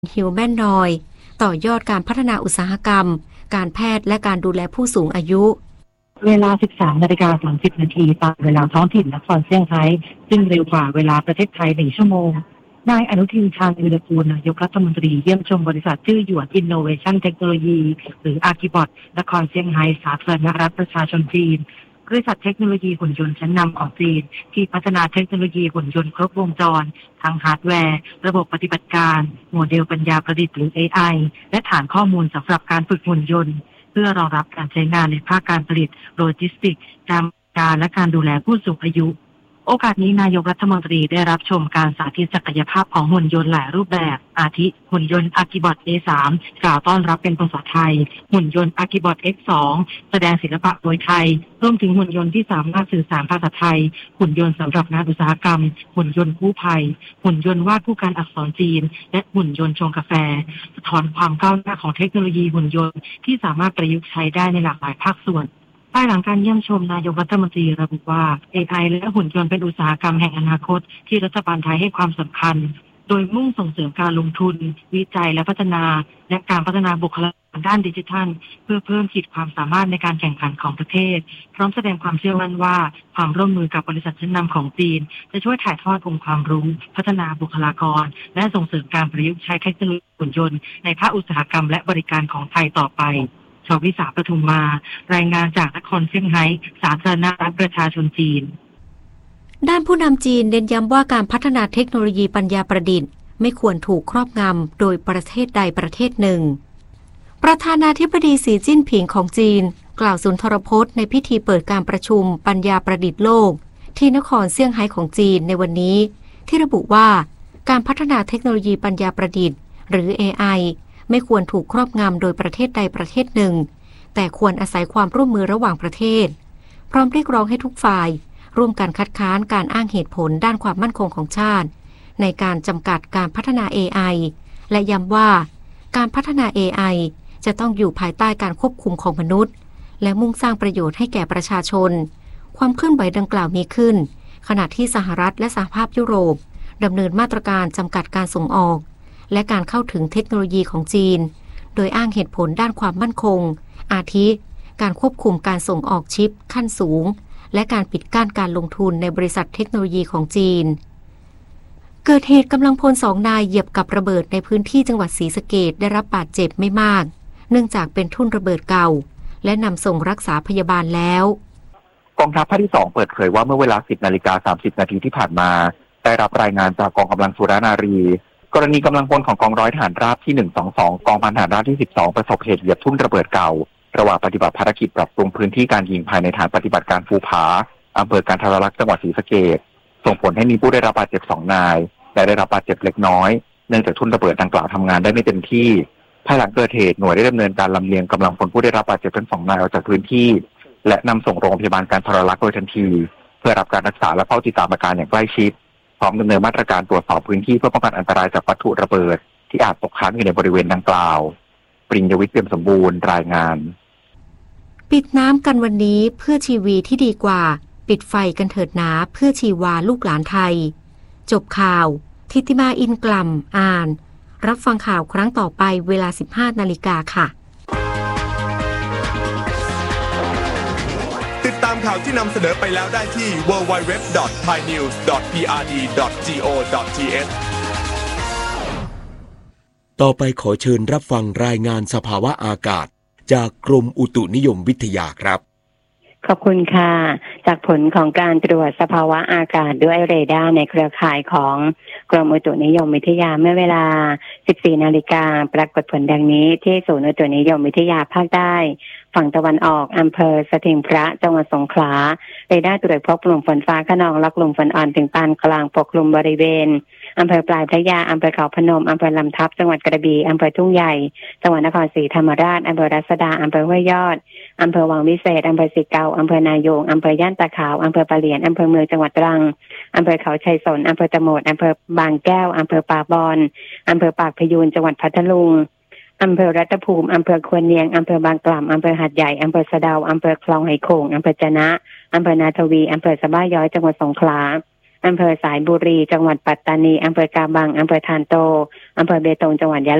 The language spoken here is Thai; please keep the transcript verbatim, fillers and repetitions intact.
ฮิวแมนนอยด์ต่อยอดการพัฒนาอุตสาหกรรมการแพทย์และการดูแลผู้สูงอายุเวลา สิบสามนาฬิกาสามสิบนาทีตามเวลาท้องถิ่นนครเซี่ยงไฮ้ซึ่งเร็วกว่าเวลาประเทศไทยหนึ่งชั่วโมงนายอนุทินชาญวีรกูลนายกรัฐมนตรีเยี่ยมชมบริษัทชื่อหยวนอินโนเวชั่นเทคโนโลยีหรืออาร์คิบอทนครเซี่ยงไฮ้สาธารณรัฐประชาชนจีนบริษัทเทคโนโลยีหุ่นยนต์ชั้นนำของจีนที่พัฒนาเทคโนโลยีหุ่นยนต์ครบวงจรทั้งฮาร์ดแวร์ระบบปฏิบัติการโมเดลปัญญาประดิษฐ์หรือ เอ ไอ และฐานข้อมูลสำหรับการฝึกหุ่นยนต์เพื่อรองรับการใช้งานในภาคการผลิตโลจิสติกส์การการและการดูแลผู้สูงอายุโอกาสนี้นายกรัฐมนตรีได้รับชมการสาธิตศักยภาพของหุ่นยนต์หลายรูปแบบอาทิหุ่นยนต์ Arkibot เอ สาม กล่าวต้อนรับเป็นภาษาไทยหุ่นยนต์ Arkibot เอ็กซ์ สอง แสดงศิลปะโดยไทยรวมถึงหุ่นยนต์ที่สามารถสื่อสารภาษาไทยหุ่นยนต์สำหรับงานอุตสาหกรรมหุ่นยนต์กู้ภัยหุ่นยนต์วาดผู้กันอักษรจีนและหุ่นยนต์ชงกาแฟสะท้อนความก้าวหน้าของเทคโนโลยีหุ่นยนต์ที่สามารถประยุกต์ใช้ได้ในหลากหลายภาคส่วนภายหลังการเยี่ยมชมนายกรัฐมนตรีระบุว่า เอ ไอ และหุ่นยนต์เป็นอุตสาหกรรมแห่งอนาคตที่รัฐบาลไทยให้ความสำคัญโดยมุ่งส่งเสริมการลงทุนวิจัยและพัฒนาและการพัฒนาบุคลากรด้านดิจิทัลเพื่อเพิ่มขีดความสามารถในการแข่งขันของประเทศพร้อมแสดงความเชื่อมั่นว่าความร่วมมือกับบริษัทชั้นนำของจีนจะช่วยถ่ายทอดองค์ความรู้พัฒนาบุคลากรและส่งเสริมการประยุกต์ใช้เทคโนโลยีหุ่นยนต์ในภาคอุตสาหกรรมและบริการของไทยต่อไปชวิสาปทุมมารายงานจากนครเซี่ยงไฮ้สาธารณรัฐประชาชนจีนด้านผู้นำจีนเน้นย้ำว่าการพัฒนาเทคโนโลยีปัญญาประดิษฐ์ไม่ควรถูกครอบงำโดยประเทศใดประเทศหนึ่งประธานาธิบดีสีจิ้นผิงของจีนกล่าวสุนทรพจน์ในพิธีเปิดการประชุมปัญญาประดิษฐ์โลกที่นครเซี่ยงไฮ้ของจีนในวันนี้ที่ระบุว่าการพัฒนาเทคโนโลยีปัญญาประดิษฐ์หรือ เอ ไอไม่ควรถูกครอบงำโดยประเทศใดประเทศหนึ่งแต่ควรอาศัยความร่วมมือระหว่างประเทศพร้อมเรียกร้องให้ทุกฝ่ายร่วมกันคัดค้านการอ้างเหตุผลด้านความมั่นคงของชาติในการจำกัดการพัฒนา เอ ไอ และย้ำว่าการพัฒนา เอ ไอ จะต้องอยู่ภายใต้การควบคุมของมนุษย์และมุ่งสร้างประโยชน์ให้แก่ประชาชนความเคลื่อนไหวดังกล่าวมีขึ้นขณะที่สหรัฐและสหภาพยุโรปดำเนินมาตรการจำกัดการส่งออกและการเข้าถึงเทคโนโลยีของจีนโดยอ้างเหตุผลด้านความมั่นคงอาทิการควบคุมการส่งออกชิปขั้นสูงและการปิดกั้นการลงทุนในบริษัทเทคโนโลยีของจีนเกิดเหตุกำลังพลสองนายเหยียบกับระเบิดในพื้นที่จังหวัดศรีสะเกษได้รับบาดเจ็บไม่มากเนื่องจากเป็นทุ่นระเบิดเก่าและนำส่งรักษาพยาบาลแล้วกองทัพภาคที่สองเปิดเผยว่าเมื่อเวลา สิบนาฬิกาสามสิบนาทีที่ผ่านมาได้รับรายงานจากกองกำลังสุรนารีกรณีกำลังพลของกองร้อยทหารราบที่หนึ่งสองสองกองพันทหารราบที่สิบสองประสบเหตุเหยียบทุ่นระเบิดเก่าระหว่างปฏิบัติภารกิจปรับปรุงพื้นที่การยิงภายในฐานปฏิบัติการภูผาอำเภอกันทรลักษณ์จังหวัดศรีสะเกษส่งผลให้มีผู้ได้รับบาดเจ็บสองนายและได้รับบาดเจ็บเล็กน้อยเนื่องจากทุ่นระเบิดดังกล่าวทำงานได้ไม่เต็มที่ภายหลังเกิดเหตุหน่วยได้ดำเนินการลำเลียงกำลังพลผู้ได้รับบาดเจ็บทั้งสองนายออกจากพื้นที่และนำส่งโรงพยาบาลกันทรลักษณ์โดยทันทีเพื่อรับการรักษาและเฝ้าติดตามอาการอย่างใกล้ชิดพร้อมดำเนินมาตรการตรวจสอบพื้นที่เพื่อป้องกันอันตรายจากวัตถุระเบิดที่อาจตกค้างอยู่ในบริเวณดังกล่าวปริญญวิทย์เปี่ยมสมบูรณ์รายงานปิดน้ำกันวันนี้เพื่อชีวีที่ดีกว่าปิดไฟกันเถิดหนาเพื่อชีวาลูกหลานไทยจบข่าวทิติมาอินกล่ำอ่านรับฟังข่าวครั้งต่อไปเวลา สิบห้านาฬิกาค่ะติดตามข่าวที่นำเสนอไปแล้วได้ที่ ดับเบิลยู ดับเบิลยู ดับเบิลยู ดอท ไทยนิวส์ ดอท พี อาร์ ดี ดอท จี โอ ดอท ที เอชต่อไปขอเชิญรับฟังรายงานสภาวะอากาศจากกรมอุตุนิยมวิทยาครับขอบคุณค่ะจากผลของการตรวจสภาวะอากาศด้วยเรดาร์ในเครือข่ายของกรมอุตุนิยมวิทยาเมื่อเวลา สิบสี่นาฬิกาปรากฏผลดังนี้ที่ศูนย์อุตุนิยมวิทยาภาคใต้ฝั่งตะวันออกอำเภอสถิงพระจังหวัดสงขลาเรดาร์ตรวจพบกลุ่มฝนฟ้าคะนองและกลุ่มฝนอ่อนถึงปานกลางปกคลุมบริเวณอำเภอปลายพระยาอำเภอเขาพนมอำเภอลำทับจังหวัดกระบี่อำเภอทุ่งใหญ่จังหวัดนครศรีธรรมราชอำเภอรัศดาอำเภอห้วยยอดอำเภอวังวิเศษอำเภอสิเกาอำเภอนายงอำเภอย่านตาขาวอำเภอปะเหลียนอำเภอเมืองจังหวัดตรังอำเภอเขาชัยสนอำเภอตะโหมดอำเภอบางแก้วอำเภอป่าบอนอำเภอปากพยูนจังหวัดพัทลุงอำเภอรัตภูมิอำเภอควรเนียงอำเภอบางกล่ำอำเภอหาดใหญ่อำเภอสะเดาอำเภอคลองไหโข่งอำเภอจะนะอำเภอนาทวีอำเภอสะบ้าย้อยจังหวัดสงขลาอำเภอสายบุรีจังหวัดปัตตานีอำเภอกาบังอำเภอทานโตอำเภอเบตงจังหวัดยะ